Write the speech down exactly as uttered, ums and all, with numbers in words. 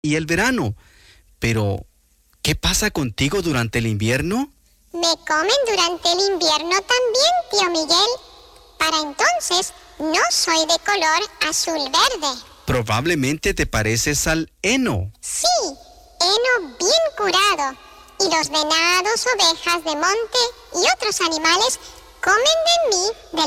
y el verano. Pero, ¿qué pasa contigo durante el invierno? Me comen durante el invierno también, tío Miguel. Para entonces, no soy de color azul-verde. Probablemente te pareces al heno. Sí, heno bien curado. Y los venados, ovejas de monte y otros animales comen de mí de